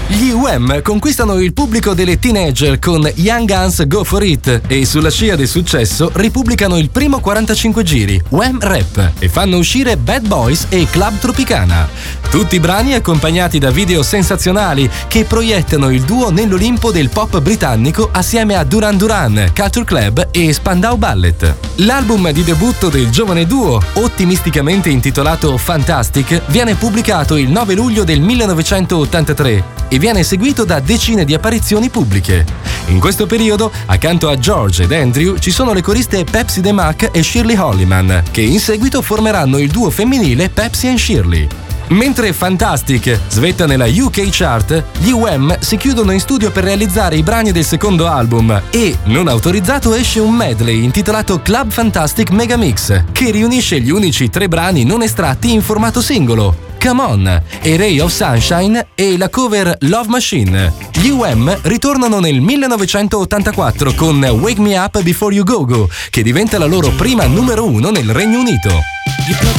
Gli Wham conquistano il pubblico delle teenager con Young Guns Go For It e sulla scia del successo ripubblicano il primo 45 giri, Wham Rap, e fanno uscire Bad Boys e Club Tropicana. Tutti brani accompagnati da video sensazionali che proiettano il duo nell'Olimpo del pop britannico assieme a Duran Duran, Culture Club e Spandau Ballet. L'album di debutto del giovane duo, ottimisticamente intitolato Fantastic, viene pubblicato il 9 luglio del 1983 e viene seguito da decine di apparizioni pubbliche. In questo periodo, accanto a George ed Andrew, ci sono le coriste Pepsi DeMac e Shirley Holliman, che in seguito formeranno il duo femminile Pepsi and Shirley. Mentre Fantastic svetta nella UK chart, gli Wham si chiudono in studio per realizzare i brani del secondo album e, non autorizzato, esce un medley intitolato Club Fantastic Mega Mix, che riunisce gli unici 3 brani non estratti in formato singolo: Come On, A Ray of Sunshine e la cover Love Machine. Gli Wham ritornano nel 1984 con Wake Me Up Before You Go Go, che diventa la loro prima numero 1 nel Regno Unito.